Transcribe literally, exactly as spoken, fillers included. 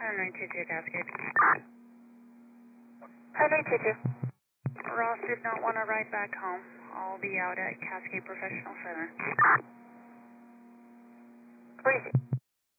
nine two two Cascade. nine nine two two. Ross did not want to ride back home. I'll be out at Cascade Professional Center. Breezy.